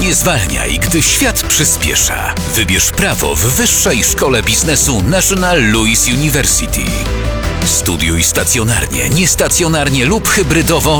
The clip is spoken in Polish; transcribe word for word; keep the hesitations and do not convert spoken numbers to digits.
Nie zwalniaj, gdy świat przyspiesza. Wybierz prawo w Wyższej Szkole Biznesu National Louis University. Studiuj stacjonarnie, niestacjonarnie lub hybrydowo